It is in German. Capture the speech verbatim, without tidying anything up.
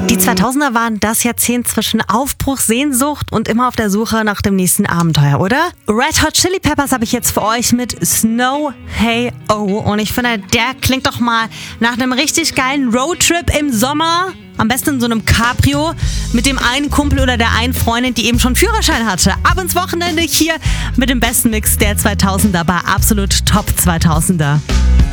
Die zweitausender waren das Jahrzehnt zwischen Aufbruch, Sehnsucht und immer auf der Suche nach dem nächsten Abenteuer, oder? Red Hot Chili Peppers habe ich jetzt für euch mit Snow Hey Oh. Und ich finde, der klingt doch mal nach einem richtig geilen Roadtrip im Sommer. Am besten in so einem Cabrio mit dem einen Kumpel oder der einen Freundin, die eben schon Führerschein hatte. Ab ins Wochenende hier mit dem besten Mix der zweitausender bei Absolut Top zweitausender.